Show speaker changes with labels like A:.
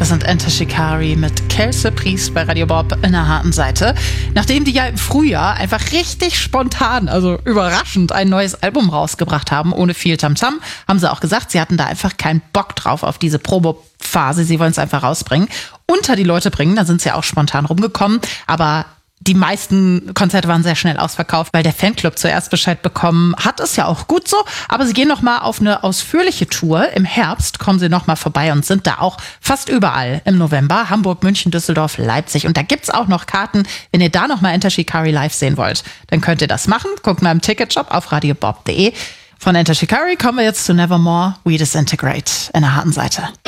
A: Das sind Enter Shikari mit Quelle Surprise bei Radio Bob in der harten Seite. Nachdem die ja im Frühjahr einfach richtig spontan, also überraschend, ein neues Album rausgebracht haben, ohne viel Tamtam, haben sie auch gesagt, sie hatten da einfach keinen Bock drauf auf diese Probephase. Sie wollen es einfach rausbringen, unter die Leute bringen. Da sind sie ja auch spontan rumgekommen, aber die meisten Konzerte waren sehr schnell ausverkauft, weil der Fanclub zuerst Bescheid bekommen hat. Ist ja auch gut so. Aber sie gehen noch mal auf eine ausführliche Tour. Im Herbst kommen sie noch mal vorbei und sind da auch fast überall im November. Hamburg, München, Düsseldorf, Leipzig. Und da gibt's auch noch Karten. Wenn ihr da noch mal Enter Shikari live sehen wollt, dann könnt ihr das machen. Guckt mal im Ticketshop auf radiobob.de. Von Enter Shikari kommen wir jetzt zu Nevermore We Disintegrate in der harten Seite.